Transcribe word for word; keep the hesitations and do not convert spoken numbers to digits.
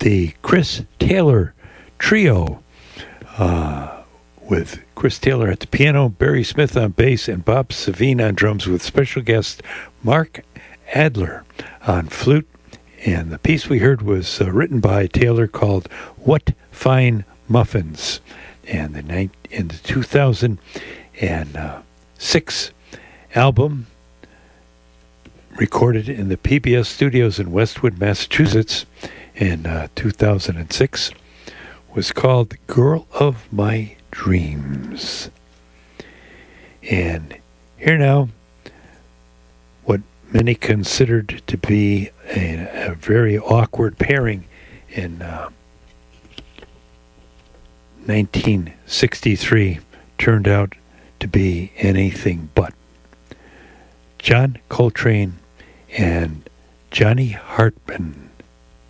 the Chris Taylor Trio, uh, with Chris Taylor at the piano, Barry Smith on bass, and Bob Savine on drums, with special guest Mark Adler on flute. And the piece we heard was uh, written by Taylor, called What Fine Muffins. And the ni- in the two thousand six album, recorded in the P B S studios in Westwood, Massachusetts in uh, two thousand six, was called Girl of My Dreams. And here now, what many considered to be a, a very awkward pairing in uh, nineteen sixty-three turned out to be anything but. John Coltrane and Johnny Hartman.